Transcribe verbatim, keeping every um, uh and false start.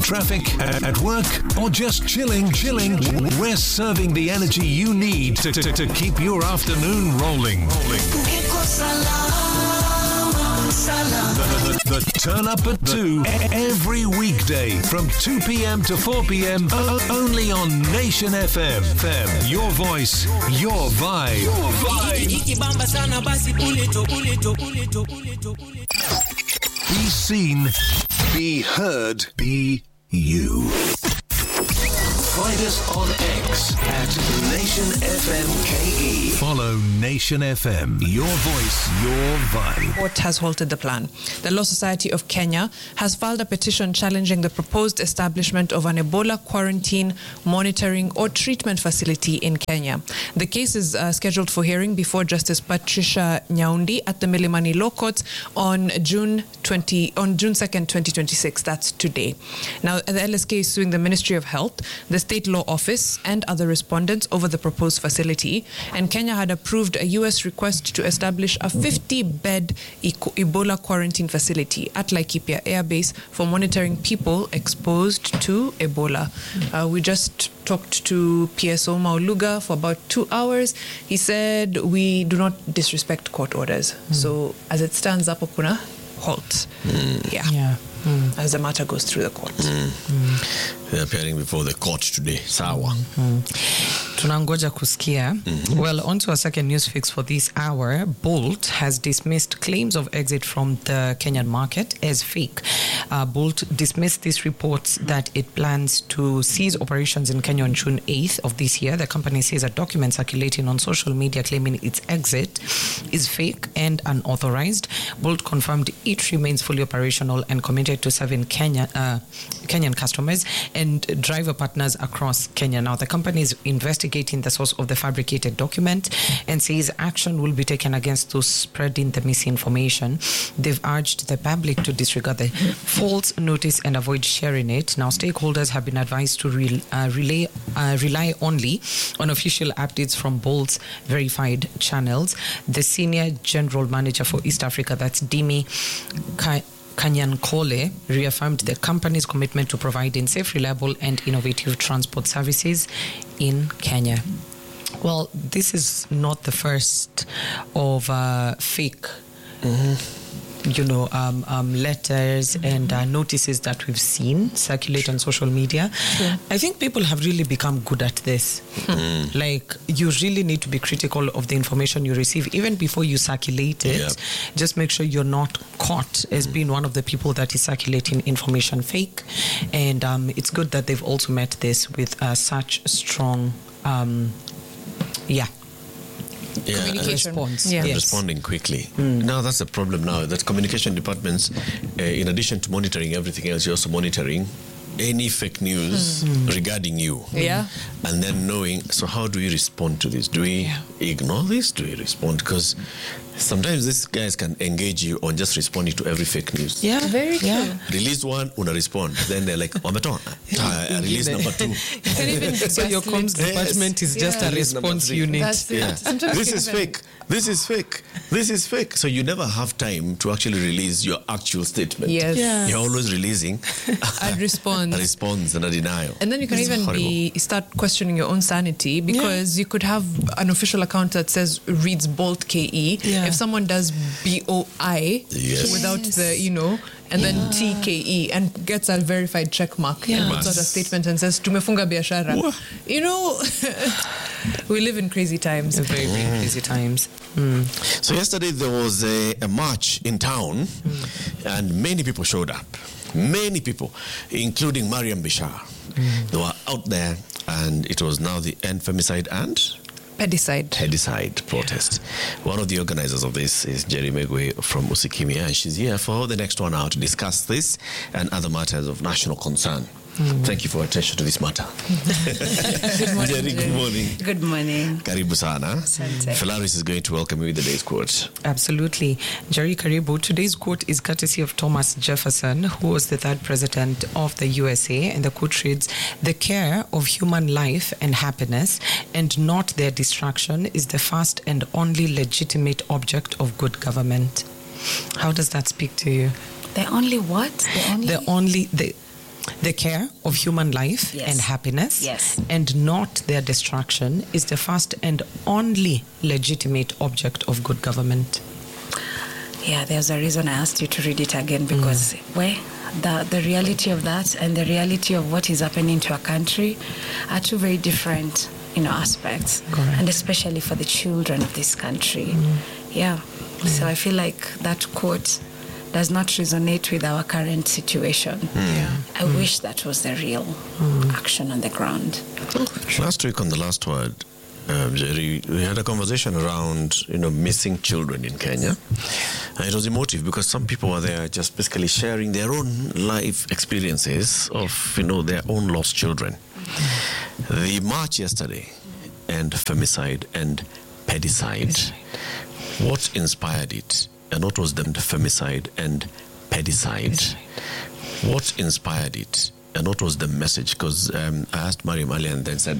traffic, at work, or just chilling, chilling, we're serving the energy you need to, to, to keep your afternoon rolling. rolling. The, the, the Turn Up at two every weekday from two p.m. to four p.m. only on Nation F M. Your voice, your vibe. Your vibe. Be seen, be heard, be you. Find us on X at Nation F M K E. Follow Nation F M. Your voice, your vibe. Court has halted the plan. The Law Society of Kenya has filed a petition challenging the proposed establishment of an Ebola quarantine, monitoring or treatment facility in Kenya. The case is uh, scheduled for hearing before Justice Patricia Nyaundi at the Milimani Law Courts on June twentieth, on June second, twenty twenty-six. That's today. Now, the L S K is suing the Ministry of Health, the State Law Office, and other respondents over the proposed facility. And Kenya had approved a U S request to establish a fifty-bed Ebola quarantine facility at Laikipia Air Base for monitoring people exposed to Ebola. Uh, we just talked to P S O Mauluga for about two hours. He said we do not disrespect court orders. Mm. So as it stands up, kuna halt. Mm. Yeah. Yeah. Mm. As the matter goes through the court. Mm. Mm. They're appearing before the court today. Sawa. Mm. Tunangoja kusikia. Mm-hmm. Well, on to our second news fix for this hour. Bolt has dismissed claims of exit from the Kenyan market as fake. Uh, Bolt dismissed these reports that it plans to cease operations in Kenya on June eighth of this year. The company says a document circulating on social media claiming its exit is fake and unauthorized. Bolt confirmed it remains fully operational and committed to serving Kenya, uh, Kenyan customers and driver partners across Kenya. Now, the company is investigating the source of the fabricated document and says action will be taken against those spreading the misinformation. They've urged the public to disregard the false notice and avoid sharing it. Now, stakeholders have been advised to re- uh, relay, uh, rely only on official updates from Bolt's verified channels. The Senior General Manager for East Africa, that's Dimi Kai- Kanyankole, reaffirmed the company's commitment to providing safe, reliable, and innovative transport services in Kenya. Well, this is not the first of uh, fake, mm-hmm. you know, um, um, letters mm-hmm. and uh, notices that we've seen circulate on social media. Sure. I think people have really become good at this. Mm. Like, you really need to be critical of the information you receive, even before you circulate it. Yep. Just make sure you're not caught as mm. being one of the people that is circulating information fake. And um, it's good that they've also met this with uh, such strong, um, yeah, Yeah, communication response. Yeah. Yes. Responding quickly. Mm. Now that's the problem now, that communication departments, uh, in addition to monitoring everything else, you're also monitoring any fake news mm. regarding you. Yeah. And then knowing, so how do we respond to this? Do we yeah. ignore this? Do we respond? Because sometimes these guys can engage you on just responding to every fake news. Yeah, very true. Yeah. Release one, una respond. Then they're like, Wameton. uh, release number two. So your comms department yes. is just yeah. a response unit. That's it. Yeah. This is fake. This is fake. This is fake. So you never have time to actually release your actual statement. Yes. yes. You're always releasing a response. A response and a denial. And then you can it's even horrible. be start questioning your own sanity, because yeah. you could have an official account that says reads Bolt K E. Yeah. If someone does B O I yes. without yes. the, you know, and yeah. then T K E and gets a verified check mark yeah. and puts out a statement and says tumefunga biashara. You know, we live in crazy times. Very, very mm. crazy times. Mm. So yesterday there was a, a march in town mm. and many people showed up. Many people, including Mariam Bishar. Mm. They were out there, and it was now the end femicide and pedicide pedicide protest. Yeah. One of the organizers of this is Jerry Megwe from Usikimia, and she's here for the next one hour to discuss this and other matters of national concern. Mm. Thank you for your attention to this matter. Good morning. Jerry, good morning. Good morning. Karibu sana. Phalaris is going to welcome you with the day's quote. Absolutely. Jerry, karibu. Today's quote is courtesy of Thomas Jefferson, who was the third president of the U S A, and the quote reads, "The care of human life and happiness, and not their destruction, is the first and only legitimate object of good government." How does that speak to you? The only what? The only... The only... The, The care of human life Yes. and happiness, Yes. and not their destruction, is the first and only legitimate object of good government. Yeah, there's a reason I asked you to read it again, because mm. where the the reality of that and the reality of what is happening to our country are two very different, you know, aspects. Correct. And especially for the children of this country. Mm. Yeah. Mm. So I feel like that quote does not resonate with our current situation. Mm. Yeah. I Mm. wish that was the real mm. action on the ground. Last week on The Last Word, Um, Jerry, we had a conversation around, you know, missing children in Kenya. And it was emotive because some people were there just basically sharing their own life experiences of, you know, their own lost children. The march yesterday and femicide and pedicide, what inspired it? And what was the femicide and pedicide? What inspired it? And what was the message? Because um, I asked Mariam Ali and then said,